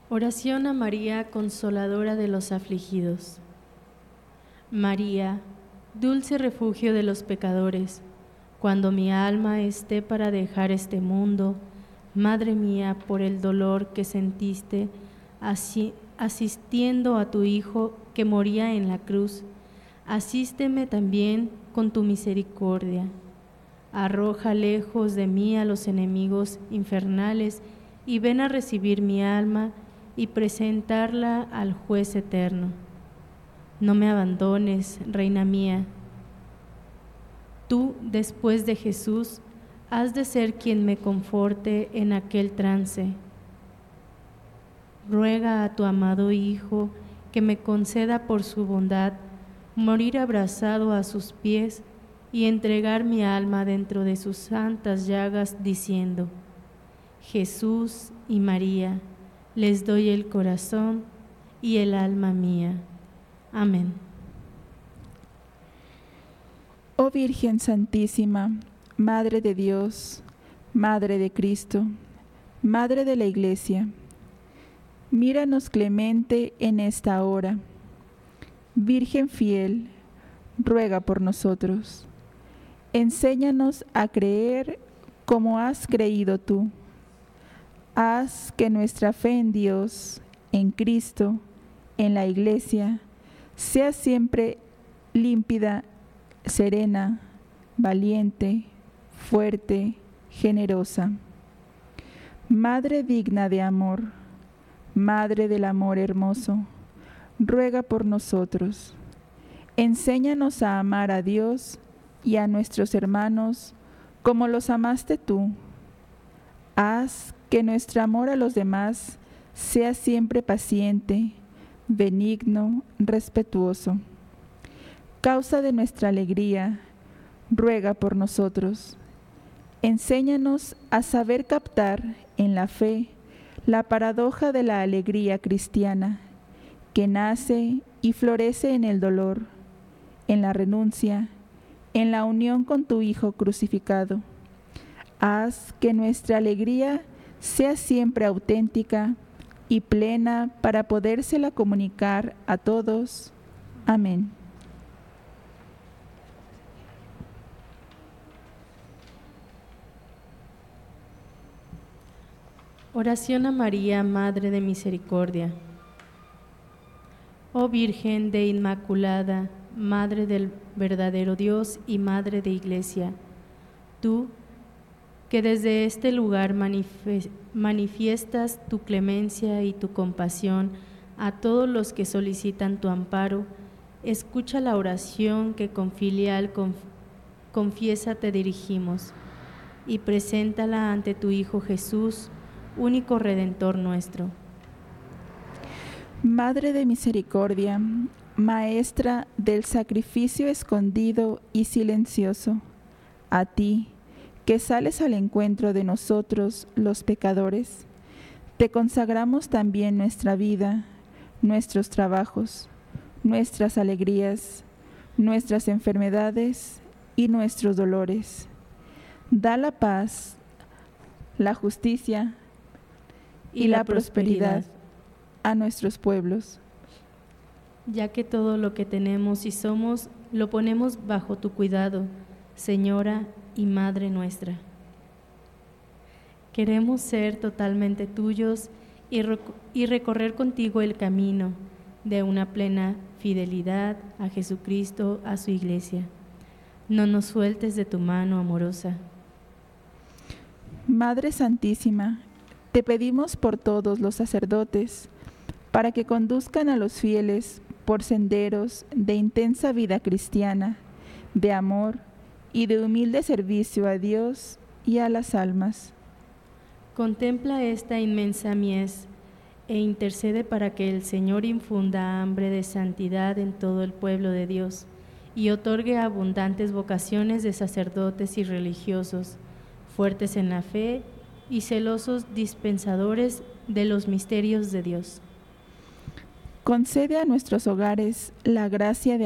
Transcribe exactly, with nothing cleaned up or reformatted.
Oración a María, consoladora de los afligidos. María, dulce refugio de los pecadores, cuando mi alma esté para dejar este mundo, Madre mía, por el dolor que sentiste asi- asistiendo a tu Hijo que moría en la cruz, asísteme también con tu misericordia. Arroja lejos de mí a los enemigos infernales y ven a recibir mi alma y presentarla al Juez eterno. No me abandones, Reina mía. Tú, después de Jesús, has de ser quien me conforte en aquel trance. Ruega a tu amado Hijo que me conceda por su bondad morir abrazado a sus pies y entregar mi alma dentro de sus santas llagas, diciendo: Jesús y María, les doy el corazón y el alma mía. Amén. Oh Virgen Santísima, Madre de Dios, Madre de Cristo, Madre de la Iglesia, míranos clemente en esta hora. Virgen fiel, ruega por nosotros. Enséñanos a creer como has creído tú. Haz que nuestra fe en Dios, en Cristo, en la Iglesia, sea siempre límpida, serena, valiente, fuerte, generosa. Madre digna de amor, Madre del amor hermoso, ruega por nosotros. Enséñanos a amar a Dios y a nuestros hermanos como los amaste tú. Haz que nuestro amor a los demás sea siempre paciente, benigno, respetuoso. Causa de nuestra alegría, ruega por nosotros. Enséñanos a saber captar en la fe la paradoja de la alegría cristiana, que nace y florece en el dolor, en la renuncia, en la unión con tu Hijo crucificado. Haz que nuestra alegría sea siempre auténtica y plena para podérsela comunicar a todos. Amén. Oración a María, Madre de Misericordia. Oh Virgen de Inmaculada, Madre del verdadero Dios y Madre de Iglesia, tú que desde este lugar manifiestas tu clemencia y tu compasión a todos los que solicitan tu amparo, escucha la oración que con filial conf confiesa te dirigimos y preséntala ante tu Hijo Jesús, único Redentor nuestro. Madre de misericordia, Maestra del sacrificio escondido y silencioso, a ti, que sales al encuentro de nosotros los pecadores, te consagramos también nuestra vida, nuestros trabajos, nuestras alegrías, nuestras enfermedades y nuestros dolores. Da la paz, la justicia y, y la, la prosperidad, prosperidad a nuestros pueblos. Ya que todo lo que tenemos y somos lo ponemos bajo tu cuidado, Señora y Madre nuestra. Queremos ser totalmente tuyos y, rec y recorrer contigo el camino de una plena fidelidad a Jesucristo, a su Iglesia. No nos sueltes de tu mano amorosa. Madre Santísima, te pedimos por todos los sacerdotes, para que conduzcan a los fieles por senderos de intensa vida cristiana, de amor y de humilde servicio a Dios y a las almas. Contempla esta inmensa mies e intercede para que el Señor infunda hambre de santidad en todo el pueblo de Dios y otorgue abundantes vocaciones de sacerdotes y religiosos, fuertes en la fe y celosos dispensadores de los misterios de Dios. Concede a nuestros hogares la gracia de